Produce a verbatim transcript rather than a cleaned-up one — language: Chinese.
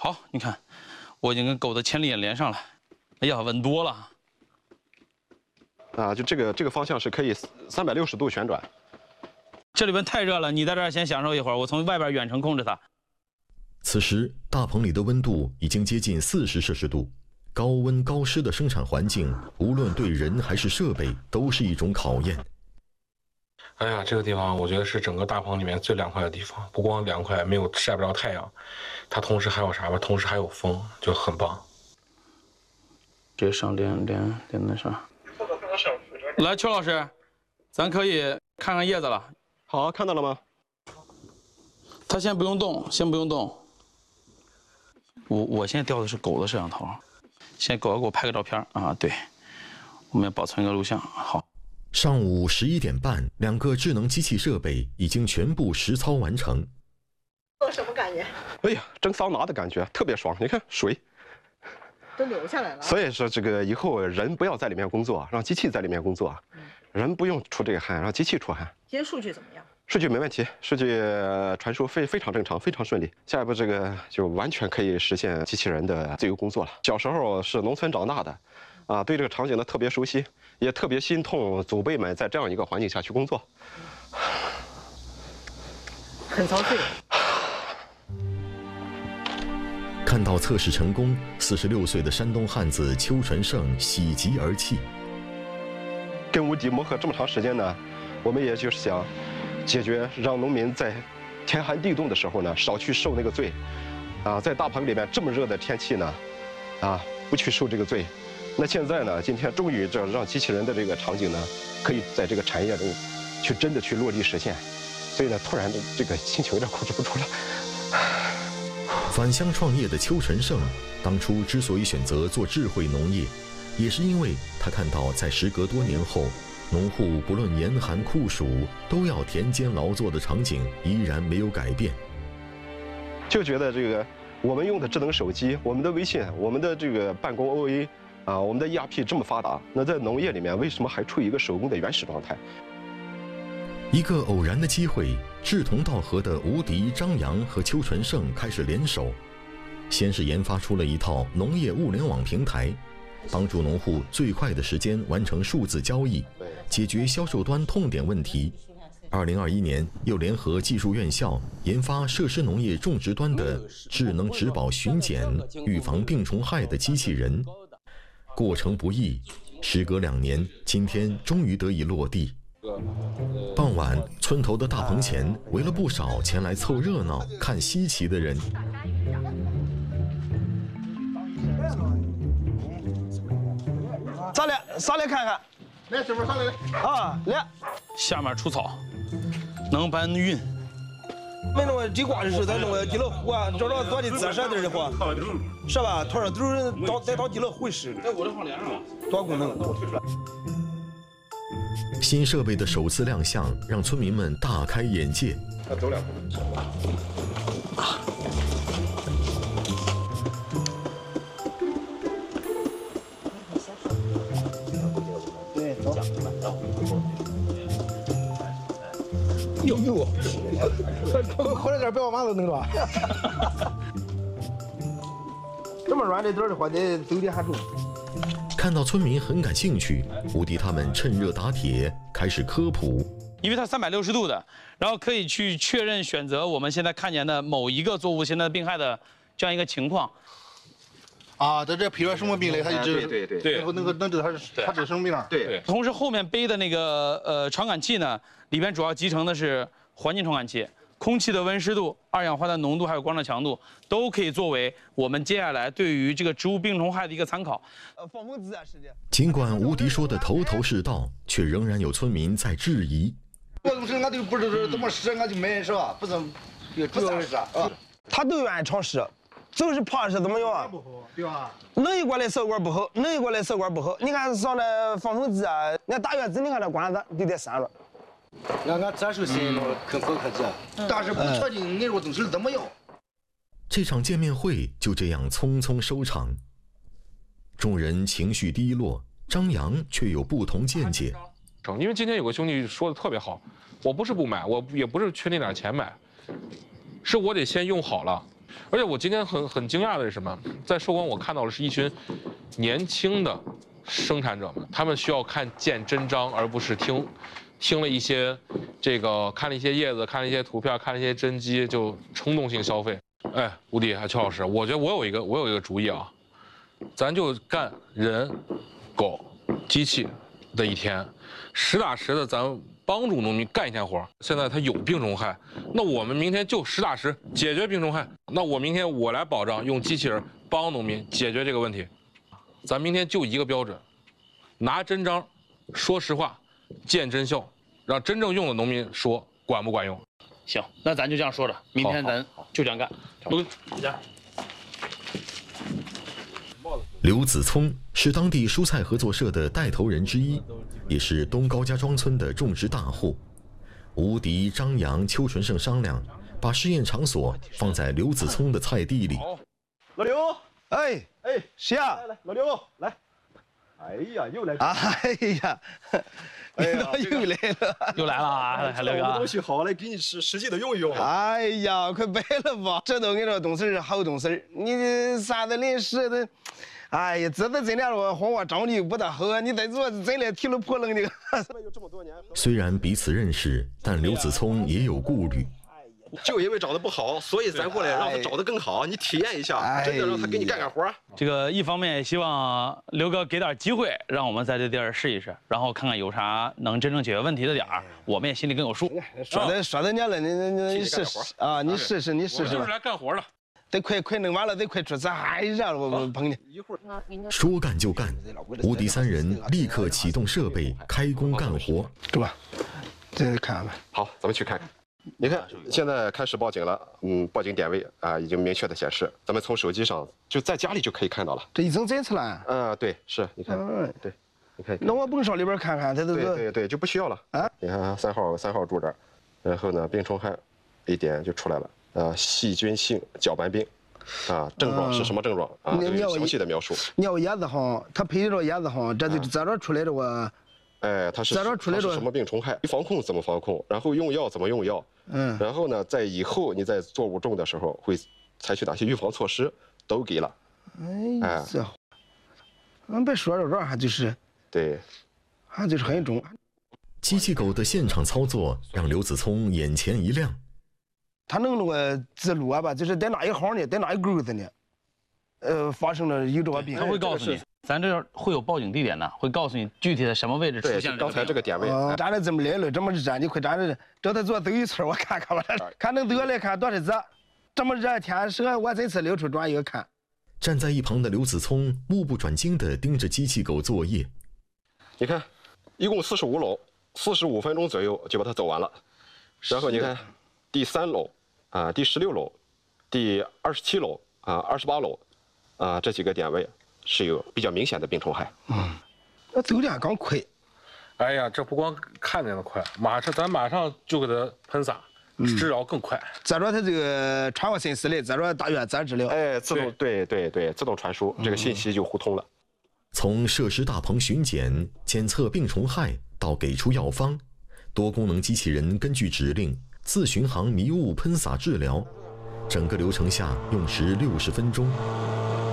好，你看，我已经跟狗的前脸连上了。哎呀，稳多了。 啊，就这个这个方向是可以三百六十度旋转。 这里边太热了，你在这儿先享受一会儿，我从外边远程控制它。 此时，大棚里的温度已经接近四十摄氏度，高温高湿的生产环境，无论对人还是设备，都是一种考验。 哎呀，这个地方我觉得是整个大棚里面最凉快的地方，不光凉快，没有晒不着太阳，它同时还有啥吧？同时还有风，就很棒。 直接上连连连那啥。来，邱老师，咱可以看看叶子了。 好，看到了吗？ 他先不用动，先不用动。我我现在调的是狗的摄像头，现在狗要给我拍个照片啊。对，我们要保存一个录像。好。 上午十一点半，两个智能机器设备已经全部实操完成。 做什么感觉？ 哎呀，蒸桑拿的感觉特别爽！你看水都流下来了。 所以说，这个以后人不要在里面工作，让机器在里面工作。嗯、人不用出这个汗，让机器出汗。 今天数据怎么样？ 数据没问题，数据传输非非常正常，非常顺利。下一步这个就完全可以实现机器人的自由工作了。小时候是农村长大的。 啊，对这个场景呢特别熟悉，也特别心痛祖辈们在这样一个环境下去工作， 很操碎。 看到测试成功，四十六岁的山东汉子邱纯胜喜极而泣。 跟吴迪磨合这么长时间呢，我们也就是想解决，让农民在天寒地冻的时候呢少去受那个罪，啊，在大棚里面这么热的天气呢，啊，不去受这个罪。 那现在呢？今天终于这让机器人的这个场景呢，可以在这个产业中，去真的去落地实现。所以呢，突然的这个心情有点控制不住了。 返乡创业的邱纯胜，当初之所以选择做智慧农业，也是因为他看到在时隔多年后，农户不论严寒酷暑都要田间劳作的场景依然没有改变。 就觉得这个我们用的智能手机、我们的微信、我们的这个办公 O A。 啊，我们的 E R P 这么发达，那在农业里面为什么还处于一个手工的原始状态？ 一个偶然的机会，志同道合的吴迪、张扬和邱纯胜开始联手，先是研发出了一套农业物联网平台，帮助农户最快的时间完成数字交易，解决销售端痛点问题。二零二一年，又联合技术院校研发设施农业种植端的智能植保巡检、预防病虫害的机器人。 过程不易，时隔两年，今天终于得以落地。傍晚，村头的大棚前围了不少前来凑热闹、看稀奇的人。 上来，上来看看。 来，师傅上来来。 啊，来。 下面除草，能搬运。 没弄个地瓜的时候，咱弄个地老虎啊，找着做的自山地的话，是吧？头上都是到再到地老虎使。 在我这放连上了， 多功能。 新设备的首次亮相，让村民们大开眼界。 要走两步。 对，走。 有有。 回来点，别往马路弄着。 这么软的点的话，得走点还重。 看到村民很感兴趣，吴迪他们趁热打铁，开始科普。 因为它三百六十度的，然后可以去确认选择我们现在看见的某一个作物现在病害的这样一个情况。 啊，在这批出什么病来，他就知道。 对对对， 能够能知道他是他这什么病。 对。 同时后面背的那个呃传感器呢，里边主要集成的是环境传感器。 空气的温湿度、二氧化碳浓度还有光照强度，都可以作为我们接下来对于这个植物病虫害的一个参考。 呃，防风自然是的。 尽管吴迪说的头头是道，却仍然有村民在质疑。 这东西俺都不知道怎么使，俺就买是吧？不是，主要是啊， 他都愿意尝试，就是怕是怎么样啊？ 不好，对吧？ 弄一过来效果不好，弄一过来效果不好。你看上来防风机啊，那大院子你看这管子都得删了。 俺俺咱手心很好科技，但是不确定那个东西怎么样。 这场见面会就这样匆匆收场，众人情绪低落，张扬却有不同见解。 因为今天有个兄弟说的特别好，我不是不买，我也不是缺那点钱买，是我得先用好了， 而且我今天很很惊讶的是什么？在寿光我看到的是一群年轻的生产者们，他们需要看见真章，而不是听听了一些这个看了一些叶子，看了一些图片，看了一些真机就冲动性消费。哎，吴迪还邱老师，我觉得我有一个我有一个主意啊，咱就干人、狗、机器的一天，实打实的咱帮助农民干一天活。现在他有病虫害，那我们明天就实打实解决病虫害。那我明天我来保障用机器人帮农民解决这个问题。咱明天就一个标准，拿真章，说实话，见真效，让真正用的农民说管不管用。 行，那咱就这样说着，明天咱就这样干。都回家。 刘子聪是当地蔬菜合作社的带头人之一，也是东高家庄村的种植大户。吴迪、张扬、邱纯胜商量，把试验场所放在刘子聪的菜地里。 老刘， 哎哎， 谁呀？ 来来，老刘来。哎呀，又来。 哎呀， 哎呀， 又来了， 又来了啊，还刘我东哥。 西好，来给你实实际的用一用。 哎呀，快别了吧！这都跟你说懂事儿好懂事儿，你啥子临时的，哎呀，这都真了我黄花长得不大好，你再做真的提了破楞的。 虽然彼此认识，但刘子聪也有顾虑。 就因为长得不好，所以咱过来让他长得更好，你体验一下，真的让他给你干干活。 这个一方面也希望刘哥给点机会，让我们在这地儿试一试，然后看看有啥能真正解决问题的点儿，我们也心里更有数。 说的说的你了，你你你试试啊，你试试你试试吧。 就是来干活的。 得快快弄完了，得快出菜，还让我我捧你。 说干就干，吴迪三人立刻启动设备，开工干活。 是吧？这看看吧。 好，咱们去看看。你看，现在开始报警了，嗯，报警点位啊已经明确的显示，咱们从手机上就在家里就可以看到了。 这已经检测了。 啊，对，是，你看， 嗯， 对，你看。 那我甭上里边看看，它都对对对，就不需要了啊。你看三号三号住这儿，然后呢，病虫害一点就出来了，呃，细菌性脚斑病，啊，症状是什么症状啊？都有详细的描述。 你要叶子行，它配着叶子行，这就在这出来的我。 哎，它是它是什么病虫害？防控怎么防控？然后用药怎么用药？嗯，然后呢，在以后你在作物种的时候会采取哪些预防措施，都给了。 哎，这，俺别说着这还就是， 对， 还就是很重。 机器狗的现场操作让刘子聪眼前一亮。 他弄那个指路啊吧，就是在哪一行呢，在哪一沟子呢？呃，发生了有这个病， 他会告诉你。咱这儿会有报警地点的，会告诉你具体的什么位置出现了。 刚才这个点位， 站着这么来了，这么热，你快站着，找他做走一圈，我看看吧，看能得来看多少热。这么热天时，我这次溜出转一个看。 站在一旁的刘子聪目不转睛地盯着机器狗作业。 你看，一共四十五楼，四十五分钟左右就把它走完了。然后你看，第三楼啊，第十六楼，第二十七楼啊，二十八楼啊，这几个点位。是有比较明显的病虫害。 嗯，那走的刚快。 哎呀，这不光看见的快，马上咱马上就给它喷洒，治疗更快。 再说它这个传过信息来，再说大院咱治疗。 哎，自动对对对，自动传输，这个信息就互通了。 从设施大棚巡检、检测病虫害到给出药方，多功能机器人根据指令自巡航迷雾喷洒治疗，整个流程下用时六十分钟。